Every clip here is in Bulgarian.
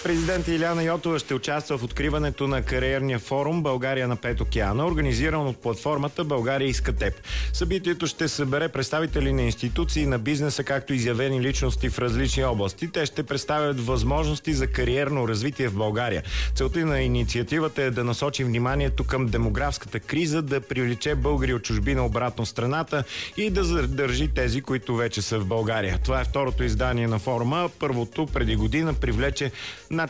Президент Илияна Йотова ще участва в откриването на кариерния форум България на 5 океана, организиран от платформата България иска теб. Събитието ще събере представители на институции, на бизнеса, както и изявени личности в различни области. Те ще представят възможности за кариерно развитие в България. Целта на инициативата е да насочи вниманието към демографската криза, да привлече българи от чужбина обратно в страната и да задържи тези, които вече са в България. Това е второто издание на форума. Първото преди година привлече над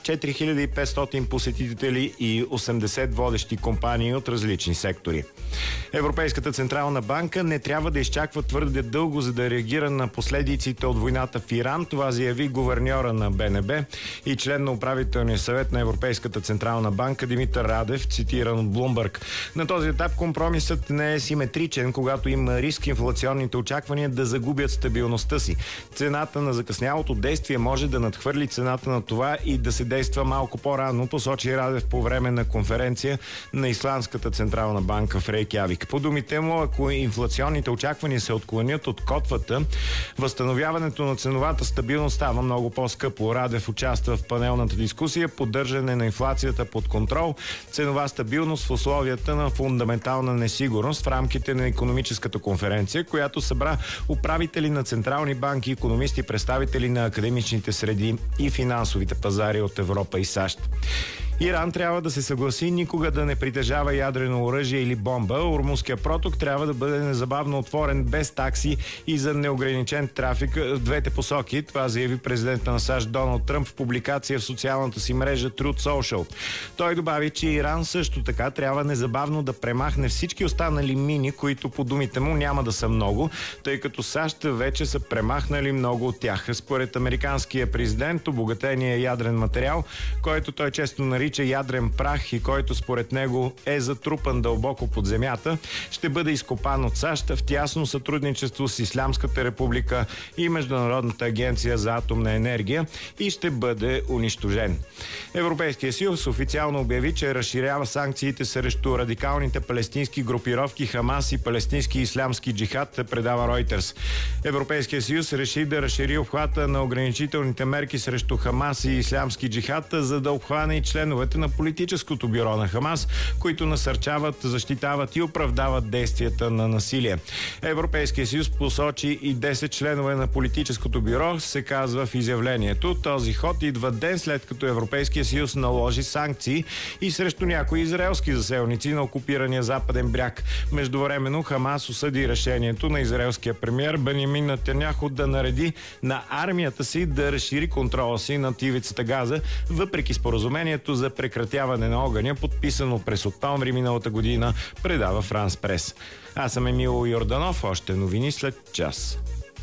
4500 посетители и 80 водещи компании от различни сектори. Европейската централна банка не трябва да изчаква твърде дълго, за да реагира на последиците от войната в Иран. Това заяви гуверньора на БНБ и член на управителния съвет на Европейската централна банка Димитър Радев, цитиран от Блумбърг. На този етап компромисът не е симетричен, когато има риск инфлационните очаквания да загубят стабилността си. Цената на закъснялото действие може да надхвърли цената на това и да се действа малко по-рано, посочи Радев по време на конференция на Исландската централна банка в Рейкявик. По думите му, ако инфлационните очаквания се отклонят от котвата, възстановяването на ценовата стабилност става много по-скъпо. Радев участва в панелната дискусия поддържане на инфлацията под контрол, ценова стабилност в условията на фундаментална несигурност в рамките на икономическата конференция, която събра управители на централни банки, икономисти, представители на академичните среди и финансовите пазари от Европа и САЩ. Иран трябва да се съгласи никога да не притежава ядрено оръжие или бомба. Ормузския проток трябва да бъде незабавно отворен без такси и за неограничен трафик в двете посоки. Това заяви президента на САЩ Доналд Тръмп в публикация в социалната си мрежа Truth Social. Той добави, че Иран също така трябва незабавно да премахне всички останали мини, които по думите му няма да са много, тъй като САЩ вече са премахнали много от тях. Според американския президент, обогатения ядрен материал, който той често нарича ядрен прах и който според него е затрупан дълбоко под земята, ще бъде изкопан от САЩ в тясно сътрудничество с Ислямската република и Международната агенция за атомна енергия и ще бъде унищожен. Европейския съюз официално обяви, че разширява санкциите срещу радикалните палестински групировки Хамас и палестински ислямски джихад, предава Reuters. Европейския съюз реши да разшири обхвата на ограничителните мерки срещу Хамас и ислямски джихад, за да обхване и членовете на политическото бюро на Хамас, които насърчават, защитават и оправдават действията на насилие. Европейския съюз посочи и 10 членове на политическото бюро, се казва в изявлението. Този ход идва ден след като Европейския съюз наложи санкции и срещу някои израелски заселници на окупирания западен бряг. Междувременно Хамас осъди решението на израелския премиер Бенямин Нетаняху да нареди на армията си да разшири контрола си над ивицата Газа, въпреки споразумението за прекратяване на огъня, подписано през октомври миналата година, предава Франс Прес. Аз съм Емил Йорданов, още новини след час.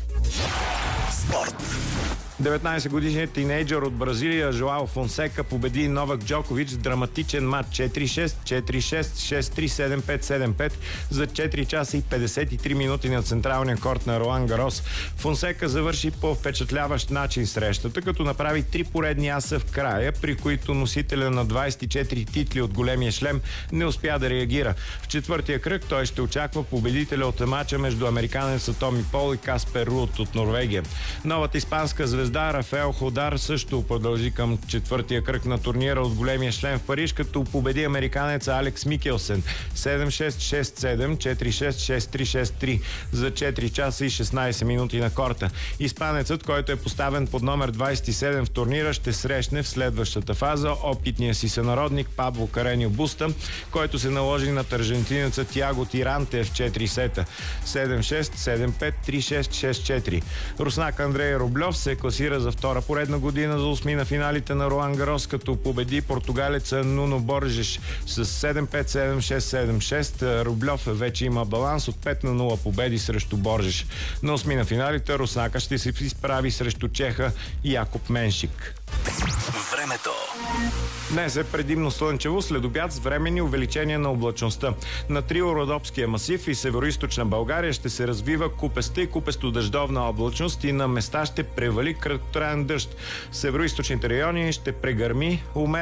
Спорт. 19-годишният тинейджър от Бразилия Жоао Фонсека победи Новак Джокович с драматичен матч 4-6, 4-6, 6-3, 7-5, 7-5 за 4 часа и 53 минути на централния корт на Роан Гарос. Фонсека завърши по впечатляващ начин срещата, като направи 3 поредни аса в края, при които носителя на 24 титли от големия шлем не успя да реагира. В четвъртия кръг той ще очаква победителя от матча между американеца Томи Пол и Каспер Руд от Норвегия. Новата испанска звезда Рафаел Ходар също продължи към четвъртия кръг на турнира от големия шлем в Париж, като победи американеца Алекс Микелсен 7-6, 6-7, 4-6, 6-3, 6-3 за 4 часа и 16 минути на корта. Испанецът, който е поставен под номер 27 в турнира, ще срещне в следващата фаза опитния си сънародник Пабло Кареньо Буста, който се наложи над аржентинеца Тиаго Тиранте в 4 сета 7-6, 7-5, 3-6, 6-4. Руснак Андрей Рублев се класира за втора поредна година за осми на финалите на Роан Гарос, като победи португалеца Нуно Боржеш с 7-5, 7-6, 7-6. Рублев вече има баланс от 5-0 победи срещу Боржеш. На осми на финалите руснака ще се изправи срещу чеха Якоб Меншик. Времето. Днес е предимно слънчево, след обяд с временни увеличения на облачността. На Трио-Родопския масив и североизточна България ще се развива купеста и купесто-дъждовна облачност и на места ще превали краткотраен дъжд. В североизточните райони ще прегърми умерен